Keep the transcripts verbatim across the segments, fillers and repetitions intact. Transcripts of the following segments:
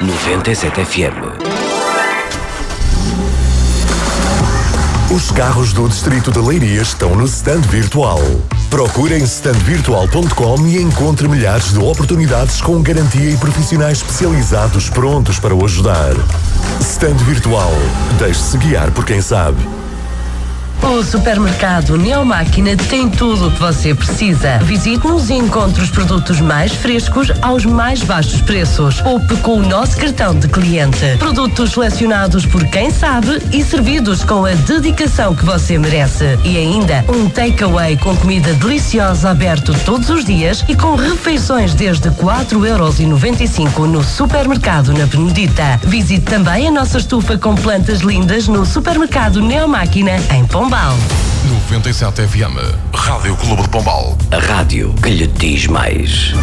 noventa e sete F M. Os carros do Distrito de Leiria estão no stand virtual. Procure em stand virtual ponto com e encontre milhares de oportunidades com garantia e profissionais especializados prontos para o ajudar. Stand virtual. Deixe-se guiar por quem sabe. O supermercado Neomáquina tem tudo o que você precisa. Visite-nos e encontre os produtos mais frescos aos mais baixos preços. Poupe com o nosso cartão de cliente. Produtos selecionados por quem sabe e servidos com a dedicação que você merece. E ainda um takeaway com comida deliciosa aberto todos os dias e com refeições desde quatro euros e noventa e cinco no supermercado na Benedita. Visite também a nossa estufa com plantas lindas no supermercado Neomáquina em Pombal. noventa e sete F M, Rádio Clube de Pombal. A rádio que lhe diz mais.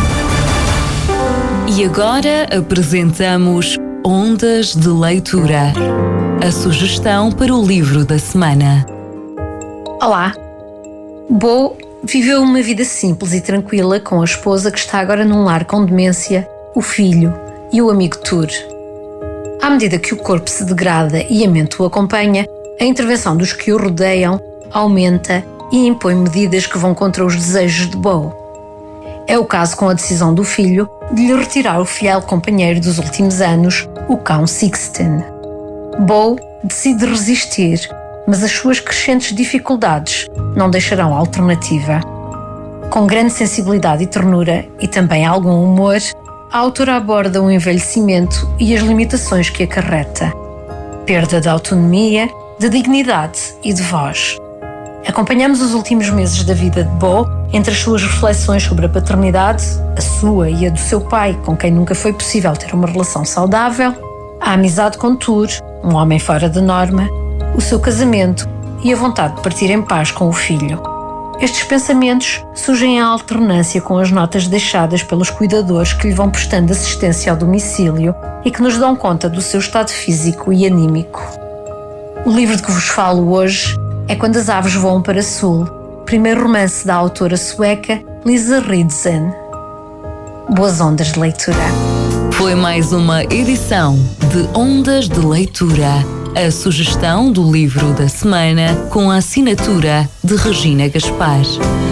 E agora apresentamos Ondas de Leitura, a sugestão para o livro da semana. Olá. Bo viveu uma vida simples e tranquila com a esposa que está agora num lar com demência, o filho e o amigo Tur. À medida que o corpo se degrada e a mente o acompanha, a intervenção dos que o rodeiam aumenta e impõe medidas que vão contra os desejos de Bo. É o caso com a decisão do filho de lhe retirar o fiel companheiro dos últimos anos, o cão Sixten. Bo decide resistir, mas as suas crescentes dificuldades não deixarão alternativa. Com grande sensibilidade e ternura, e também algum humor, a autora aborda o envelhecimento e as limitações que acarreta. Perda de autonomia, de dignidade e de voz. Acompanhamos os últimos meses da vida de Bo entre as suas reflexões sobre a paternidade, a sua e a do seu pai, com quem nunca foi possível ter uma relação saudável, a amizade com Tur, um homem fora da norma, o seu casamento e a vontade de partir em paz com o filho. Estes pensamentos surgem em alternância com as notas deixadas pelos cuidadores que lhe vão prestando assistência ao domicílio e que nos dão conta do seu estado físico e anímico. O livro de que vos falo hoje é Quando as Aves Voam para Sul, primeiro romance da autora sueca Lisa Ridsen. Boas ondas de leitura. Foi mais uma edição de Ondas de Leitura, a sugestão do livro da semana com a assinatura de Regina Gaspar.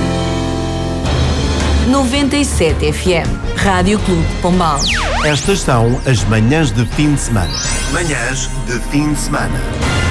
noventa e sete F M, Rádio Clube de Pombal. Estas são as manhãs de fim de semana. Manhãs de fim de semana.